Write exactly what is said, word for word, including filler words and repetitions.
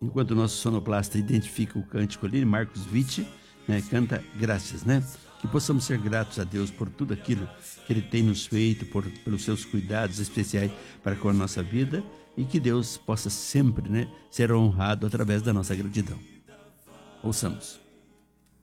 enquanto o nosso sonoplasta identifica o cântico ali, Marcos Witt, né, canta graças, né? Que possamos ser gratos a Deus por tudo aquilo que Ele tem nos feito, por, pelos seus cuidados especiais para com a nossa vida, e que Deus possa sempre, né, ser honrado através da nossa gratidão. Ouçamos.